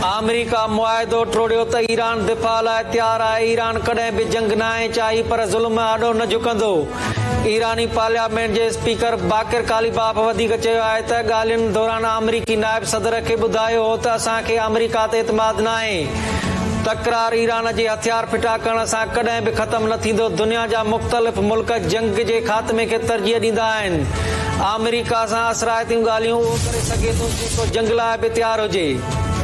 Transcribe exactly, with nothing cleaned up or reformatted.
America मुआहिदो टोड़ियो त Iran दिफ़ा लाइ तयार आहे। ईरान कॾहिं बि जंग न आहे चाही पर ज़ुल्म आॾो न झुकंदो। ईरानी पार्लियामेंट जे स्पीकर बाकिर कालिबाफ वधीक चयो आहे त ॻाल्हियुनि दौरान अमरीकी नायब सदर खे ॿुधायो हो त असांखे अमरीका ते एतमाद न आहे। तकरार ईरान जे हथियार फिटा करण सां कॾहिं बि ख़तम न थींदो। दुनिया जा मुख़्तलिफ़ मुल्क जंग जे ख़ात्मे खे तरजीह ॾींदा आहिनि। अमरीका सां असराइतियूं ॻाल्हियूं उहो करे सघे थो जेको जंग लाइ बि तयारु हुजे।